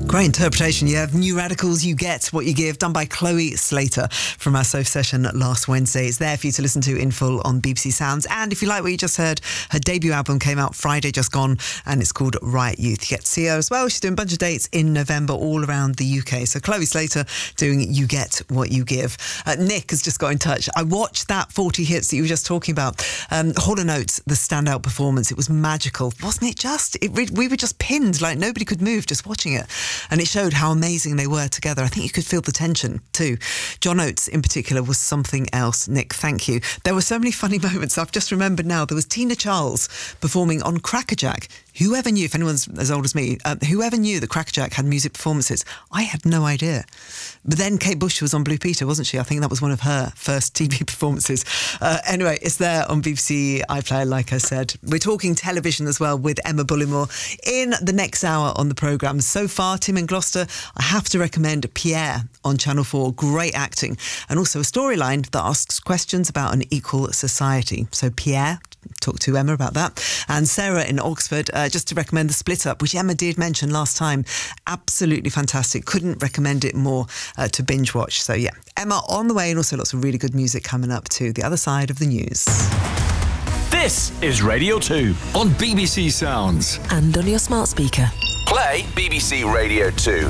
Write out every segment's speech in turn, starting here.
Great interpretation. You have New Radicals, You Get What You Give, done by Chloe Slater from our Sof session last Wednesday. It's there for you to listen to in full on BBC Sounds. And if you like what you just heard, her debut album came out Friday just gone, and it's called Riot Youth. You get to see her as well. She's doing a bunch of dates in November all around the UK. So Chloe Slater doing You Get What You Give. Nick has just got in touch. I watched that 40 hits that you were just talking about. Hall & Oates, the standout performance. It was magical. Wasn't it just? We were just pinned, like nobody could move just watching it. And it showed how amazing they were together. I think you could feel the tension too. John Oates in particular was something else. Nick, thank you. There were so many funny moments. I've just remembered now. There was Tina Charles performing on Crackerjack. Whoever knew, if anyone's as old as me, whoever knew that Crackerjack had music performances? I had no idea. But then Kate Bush was on Blue Peter, wasn't she? I think that was one of her first TV performances. Anyway, it's there on BBC iPlayer, like I said. We're talking television as well with Emma Bullimore in the next hour on the programme. So far, Tim in Gloucester, I have to recommend Pierre on Channel 4. Great acting. And also a storyline that asks questions about an equal society. So Pierre, talk to Emma about that. And Sarah in Oxford, just to recommend The Split Up, which Emma did mention last time. Absolutely fantastic. Couldn't recommend it more to binge watch. So yeah, Emma on the way, and also lots of really good music coming up to the other side of the news. This is Radio 2 on BBC Sounds and on your smart speaker. Play BBC Radio 2.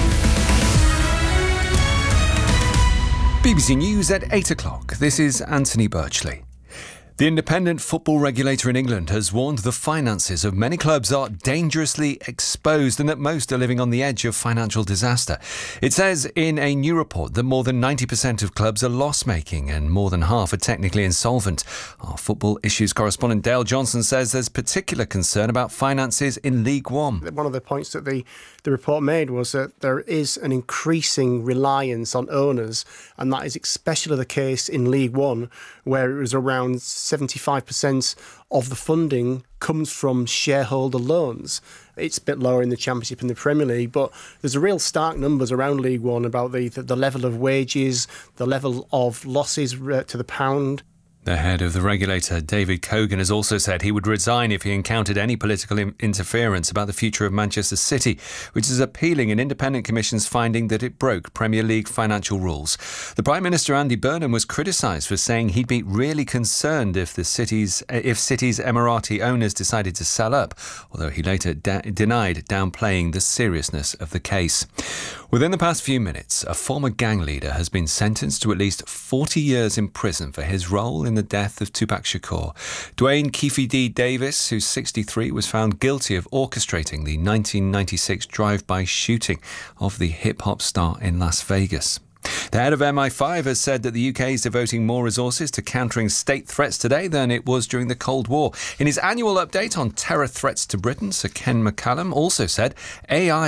BBC News at 8 o'clock. This is Anthony Birchley. The independent football regulator in England has warned the finances of many clubs are dangerously exposed and that most are living on the edge of financial disaster. It says in a new report that more than 90% of clubs are loss-making and more than half are technically insolvent. Our football issues correspondent Dale Johnson says there's particular concern about finances in League One. One of the points that the report made was that there is an increasing reliance on owners, and that is especially the case in League One, where it was around 75% of the funding comes from shareholder loans. It's a bit lower in the Championship and the Premier League, but there's a real stark numbers around League One about the level of wages, the level of losses to the pound. The head of the regulator, David Cogan, has also said he would resign if he encountered any political interference about the future of Manchester City, which is appealing an independent commission's finding that it broke Premier League financial rules. The Prime Minister, Andy Burnham, was criticised for saying he'd be really concerned if City's Emirati owners decided to sell up, although he later denied downplaying the seriousness of the case. Within the past few minutes, a former gang leader has been sentenced to at least 40 years in prison for his role in the death of Tupac Shakur. Dwayne Keefe D. Davis, who's 63, was found guilty of orchestrating the 1996 drive-by shooting of the hip-hop star in Las Vegas. The head of MI5 has said that the UK is devoting more resources to countering state threats today than it was during the Cold War. In his annual update on terror threats to Britain, Sir Ken McCallum also said AI